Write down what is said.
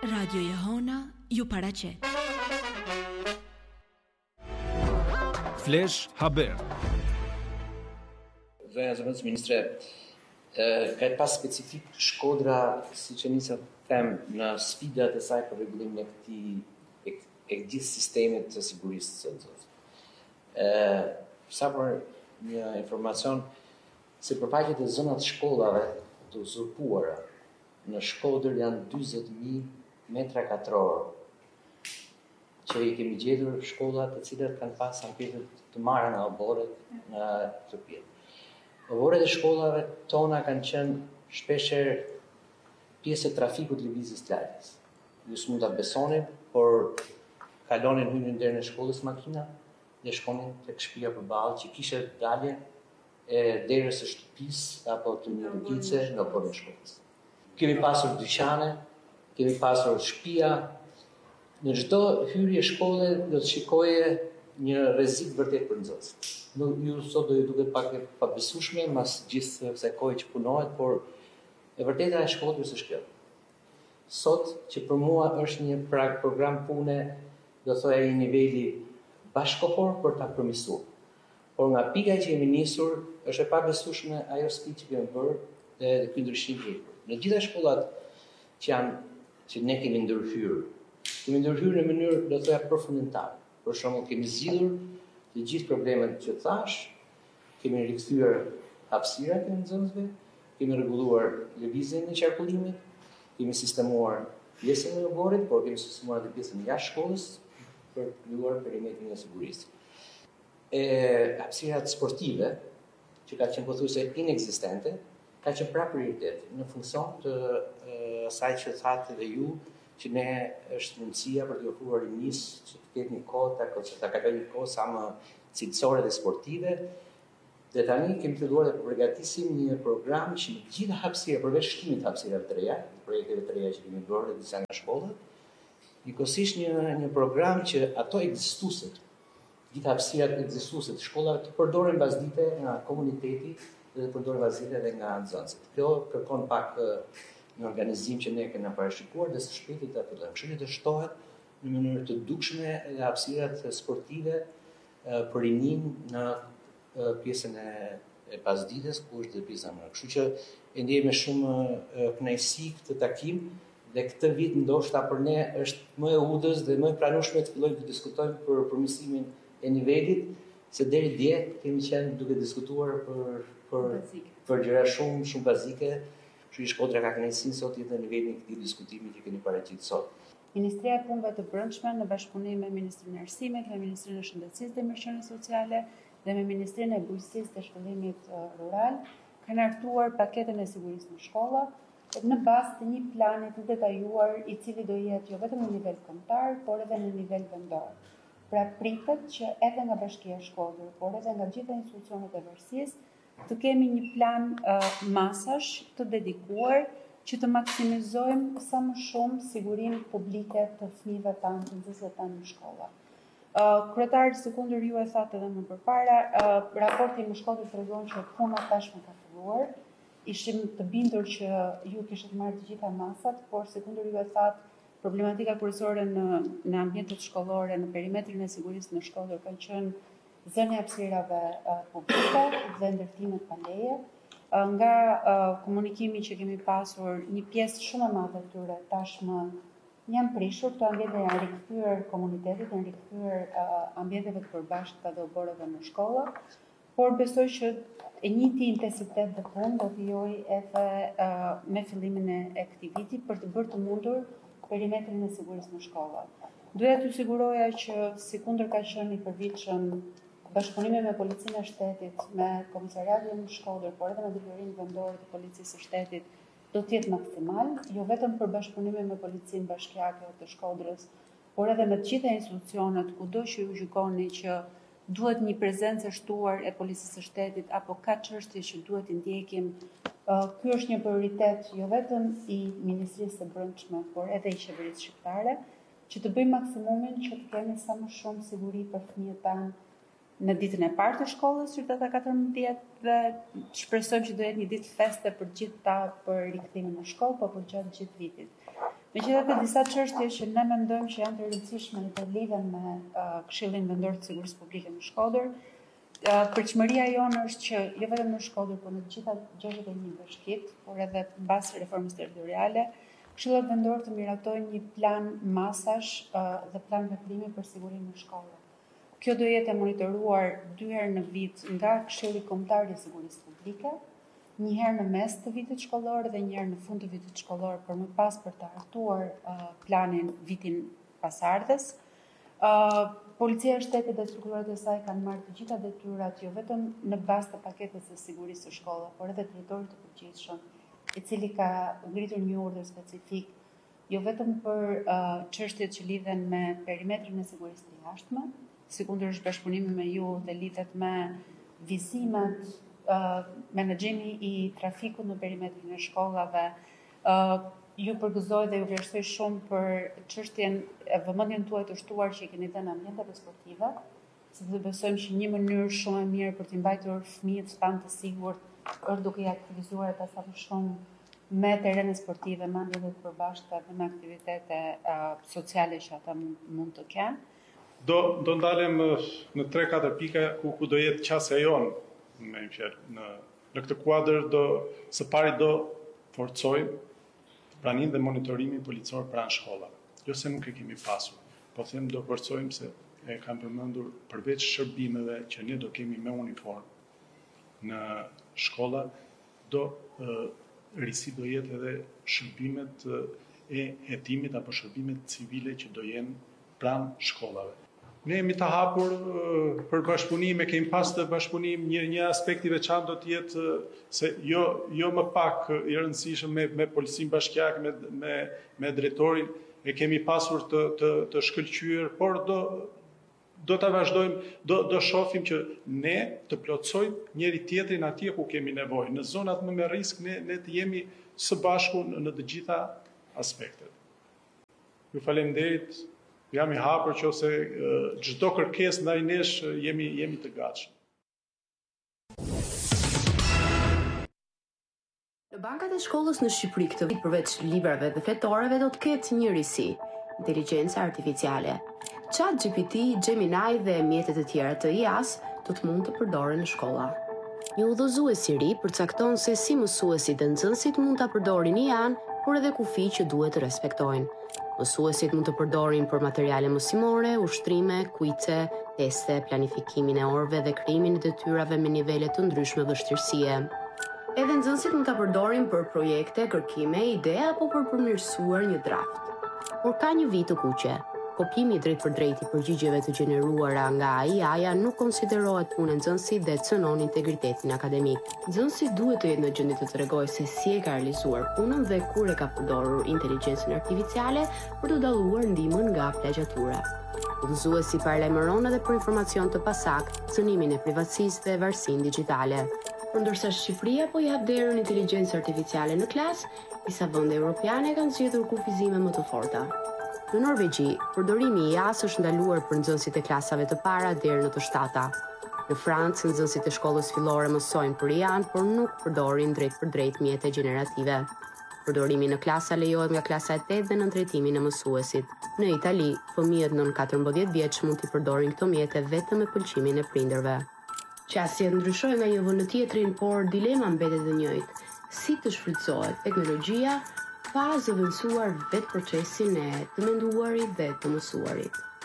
Radio Jehona ju paraqet. Flash Haber. Zonja zëvendës ministre, ka pas specifik Shkodra, siç e nisa them, në sfidat e saj për rregullimin e gjithë sistemit të sigurisë së nxënësve. Sa për një informacion, se përfaqet e zonat shkollave të uzurpuara në Shkodër janë 40.000 metra katror, që i kemi gjetur shkollat të cilat kanë pas anketet të marra në oborret në këtë pjesë. Oborret e shkollave tona kanë qenë shpeshherë pjesë e trafikut lëvizjes lajës. Ju s'mund ta besoni, por kalonin hynin deri në shkollës makina dhe shkonin tek shtëpia përballë që kishte dalje e derës së shtëpisë apo të një rrugice në oborrin e shkollës. Kemi pasur dyqane, kemi pasur shtëpia. Në çdo hyrje shkolle do të shikoje një rrezik vërtet për nxënësit. Ju sot do ju duket pak e pabesueshme mas gjithë kësaj kohe që punohet, por e vërteta e Shkodrës është kjo. Sot që për mua është një program pune, do thoya një niveli bashkëkohor për ta përmirësuar. Por nga pika që jemi nisur, është e pabesueshme ajo sfidë që kemi bërë dhe ky ndryshim që në gjitha shkollat që ne kemi ndërhyrë në mënyrë, do thoya, përfundimtare. Për shembull, kemi zgjidhur të gjithë problemet që thash, kemi rikthyer hapësirat e nxënësve, kemi rregulluar lëvizjen e qarkullimit, kemi sistemuar pjesën e oborrit, por kemi sistemuar edhe pjesën jashtë shkollës për të krijuar perimetrin e sigurisë. Hapësirat sportive, që ka qenë pothuajse inekzistente, ka qenë prapë prioritet në funksion të asaj që thatë edhe ju, që ne është mundësia për të ofruar rinis që të ketë një kohë ta kalojë një kohë sa më cilësore dhe sportive. Dhe tani kemi filluar të përgatisim një program që në gjitha hapësira, përveç shtimit të hapësirave të reja, projekteve të reja që kemi bërë në disa nga shkollat, njëkohësisht një program që ato ekzistuesit, gjitha hapësirat ekzistuese të shkollave të përdoren bazdite nga komuniteti dhe të përdoren bazdite edhe nga nxënësit. Kjo kërkon pak një organizim që ne kemi parashikuar dhe së shpejti ta fillojmë. Kështu që të shtohet në mënyrë të dukshme edhe hapësirat sportive për rinin në pjesën e pasdites, ku është dhe pjesa më. Kështu që e ndjej me shumë kënaqësi këtë takim dhe këtë vit ndoshta për ne është më e udhës dhe më e pranueshme të fillojmë të diskutojmë për përmirësimin e nivelit, se deri dje kemi qenë duke diskutuar për gjëra shumë bazike. Kështu që Shkodra ka kënaqësinë sot jetë në nivelin e këtij diskutimi që keni paraqitur sot. Ministria e Punëve të Brendshme në bashkëpunim me Ministrinë e Arsimit, me Ministrinë e Shëndetësisë dhe Mëshirës Sociale dhe me Ministrinë e Bujqësisë dhe Zhvillimit Rural kanë hartuar paketën e sigurisë në shkolla në bazë të një plani të detajuar i cili do jetë jo vetëm në nivel kombëtar, por edhe në nivel vendor. Pra pritet që edhe nga Bashkia e Shkodrës, por edhe nga gjitha institucionet e varësisë të kemi një plan masash të dedikuar që të maksimizojmë sa më shumë sigurinë publike të fëmijëve tanë, të nxënësve tanë në shkolla. Kryetari sekondër ju e thatë edhe më përpara, raporti në Shkodër tregon që puna tashmë ka filluar. Ishim të bindur që ju kishit marrë të gjitha masat, por sekondër ju e thatë problematika kryesore në ambientet shkollore, në perimetrin e sigurisë në Shkodër ka qenë zënia e hapësirave publike dhe ndërtimet pa leje. Nga komunikimi që kemi pasur, një pjesë shumë e madhe të tyre tashmë janë prishur, këto ambiente janë rikthyer komunitetit, janë rikthyer ambienteve të përbashkëta dhe oborreve në shkolla, por besoj që e njëjti intensitet dhe punë do të vijojë edhe me fillimin e këtij viti për të bërë të mundur perimetrin e sigurisë në shkolla. Doja t'ju siguroja që sikundër ka qenë i përvitshëm bashkëpunimi me Policinë e Shtetit, me Komisariatin në Shkodër, por edhe me Drejtorinë Vendore të Policisë së Shtetit, do të jetë maksimal, jo vetëm për bashkëpunime me Policinë Bashkiake të Shkodrës, por edhe me të gjitha institucionet kudo që ju gjykoni që duhet një prezencë e shtuar e Policisë së Shtetit apo ka çështje që duhet i ndjekim. Ky është një prioritet jo vetëm i Ministrisë së Brendshme, por edhe i qeverisë shqiptare, që të bëjmë maksimumin që të kemi sa më shumë siguri për fëmijët tanë në ditën e parë të shkollës, qyteta 14 dhe shpresojmë që do jetë një ditë feste për gjithë ta për rikthimin në shkollë, po për gjatë gjithë vitit. Megjithatë disa çështje që ne mendojmë që janë të rëndësishme dhe lidhen me Këshillin Vendor të Sigurisë Publike në Shkodër. Përçmëria jonë është që jo vetëm në Shkodër, por në të gjitha 61 bashkitë, por edhe mbas reformës territoriale, Këshillat Vendor të miratojnë një plan masash dhe plan veprimi për sigurinë në shkolla. Kjo do jetë e monitoruar 2 herë në vit nga Këshilli Kombëtar i Sigurisë Publike, një herë në mes të vitit shkollor dhe një herë në fund të vitit shkollor, për më pas për të hartuar planin vitin pasardhës. Policia e shtetit dhe strukturat e saj kanë marrë të gjitha detyrat jo vetëm në bazë të paketës së sigurisë së shkollës, por edhe drejtorit të përgjithshëm, i cili ka ngritur një urdhër specifik jo vetëm për çështjet që lidhen me perimetrin e sigurisë të jashtme, sikundër bashkëpunimi me ju dhe lidhet me vizimet, menaxhimi i trafikut në perimetrin e shkollave. Ju përgëzoj dhe ju vlerësoj shumë për çështjen e vëmendjen tuaj të shtuar që i keni dhënë ambienteve sportive, sepse besojmë që një mënyrë shumë e mirë për t'i mbajtur fëmijët stan të sigurt është duke i aktivizuar ata sa më shumë me terene sportive, me ambiente të përbashkëta dhe me aktivitete sociale që ata mund të kenë. Do ndalem në 3-4 pika ku do jetë qasja jonë, me në këtë kuadër së pari do forcojmë praninë dhe monitorimin policor pranë shkollave. Jo se nuk e kemi pasur, po them do forcojmë se e kam përmendur përveç shërbimeve që ne do kemi me uniformë në shkolla, risi do jetë edhe shërbimet e hetimit apo shërbimet civile që do jenë pranë shkollave. Ne jemi të hapur për bashkëpunim, kemi pas të bashkëpunim, një aspekt i veçantë do të jetë se jo më pak i rëndësishëm me policinë bashkiake, me drejtorin, e kemi pasur të shkëlqyer, por do ta vazhdojmë, do shohim që ne të plotësojmë njëri tjetrin atje ku kemi nevojë. Në zonat më me risk ne të jemi së bashku në të gjitha aspektet. Ju faleminderit. Jam i hapur që ose çdo kërkesë ndaj nesh jemi të gatshëm. Në bankat e shkollës në Shqipëri këtë vit përveç librave dhe fletoreve do të ketë një risi, inteligjenca artificiale. ChatGPT, Gemini dhe mjetet e tjera të IAs do të mund të përdoren në shkolla. Një udhëzues i ri përcakton se si mësuesit dhe nxënësit mund ta përdorin IA-n, por edhe kufi që duhet të respektojnë. Mësuesit mund të përdorin për materiale mësimore, ushtrime, kuice, teste, planifikimin e orëve dhe krijimin e detyrave me nivele të ndryshme vështirësie. Edhe nxënësit mund ta përdorin për projekte, kërkime, ide apo për përmirësuar një draft. Por ka një vit të kuqe. Kopimi drejt për drejt i përgjigjeve të gjeneruara nga AI-ja nuk konsiderohet punë e nxënësit dhe cënon integritetin akademik. Nxënësi duhet të jetë në gjendje të tregojë se si e ka realizuar punën dhe kur e ka përdorur inteligjencën artificiale për të dalluar ndihmën nga plagjatura. Udhëzuesi paralajmëron edhe për informacion të pasakt, cënimin e privatësisë dhe varësinë digjitale. Por ndërsa Shqipëria po jap derën inteligjencë artificiale në klasë, disa vende europiane kanë zgjedhur kufizime më të forta. Në Norvegji, përdorimi i IA-s është ndaluar për nxënësit e klasave të para deri në të 7-ta. Në Francë, nxënësit e shkollës fillore mësojnë për IA-n, por nuk përdorin drejt për drejt mjete gjenerative. Përdorimi në klasa lejohet nga klasa e 8 dhe nën trajtimin e mësuesit. Në Itali, fëmijët nën 14 vjeç mund t'i përdorin këto mjete vetëm me pëlqimin e prindërve. Qasjet ndryshojnë nga një vend në tjetrin, por dilema mbetet e njëjtë. Si të shfrytëzohet teknologjia pa zëvendësuar vetë procesin e të menduarit dhe të mësuarit.